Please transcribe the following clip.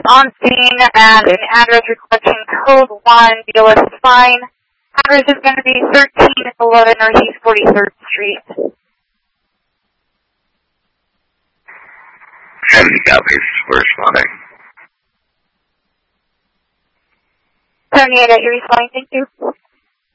is on scene and an address reflecting code 1, BLS is fine. Address is going to be 1311 Northeast 43rd Street. And copies, we're responding. 78 at your responding, thank you.